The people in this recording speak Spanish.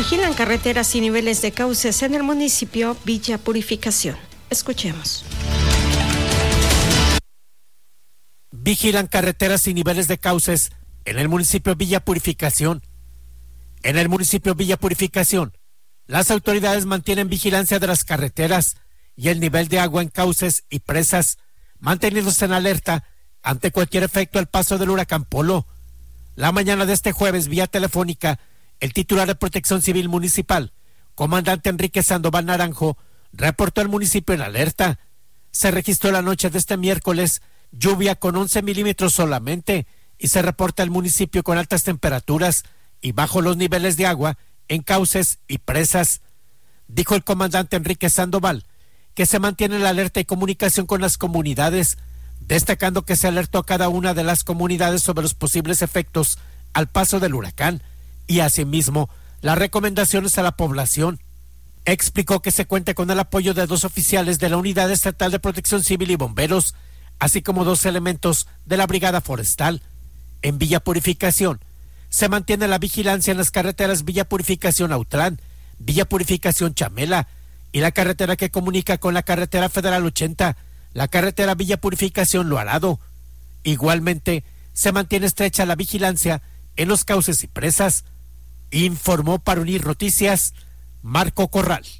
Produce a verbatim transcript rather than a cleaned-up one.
Vigilan carreteras y niveles de cauces en el municipio Villa Purificación. Escuchemos. Vigilan carreteras y niveles de cauces en el municipio Villa Purificación. En el municipio Villa Purificación, las autoridades mantienen vigilancia de las carreteras y el nivel de agua en cauces y presas, manteniéndose en alerta ante cualquier efecto al paso del huracán Polo. La mañana de este jueves, vía telefónica, el titular de Protección Civil Municipal, comandante Enrique Sandoval Naranjo, reportó al municipio en alerta. Se registró la noche de este miércoles lluvia con once milímetros solamente y se reporta el municipio con altas temperaturas y bajo los niveles de agua en cauces y presas. Dijo el comandante Enrique Sandoval que se mantiene la alerta y comunicación con las comunidades, destacando que se alertó a cada una de las comunidades sobre los posibles efectos al paso del huracán y asimismo las recomendaciones a la población. Explicó que se cuenta con el apoyo de dos oficiales de la Unidad Estatal de Protección Civil y Bomberos, así como dos elementos de la Brigada Forestal. En Villa Purificación se mantiene la vigilancia en las carreteras Villa Purificación Autlán, Villa Purificación Chamela y la carretera que comunica con la carretera Federal ochenta, la carretera Villa Purificación Lo Arado. Igualmente se mantiene estrecha la vigilancia en los cauces y presas. Informó para Unir Noticias Marco Corral.